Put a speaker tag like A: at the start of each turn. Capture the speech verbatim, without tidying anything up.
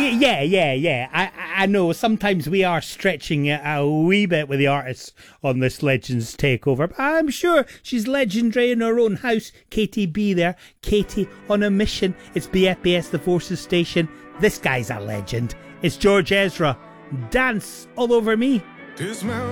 A: yeah, yeah, yeah. I, I know sometimes we are stretching it a wee bit with the artists on this Legends Takeover, but I'm sure she's legendary in her own house. Katie B there. Katie on a mission. It's B F B S The Forces Station. This guy's a legend. It's George Ezra. Dance all over me.
B: Dismount.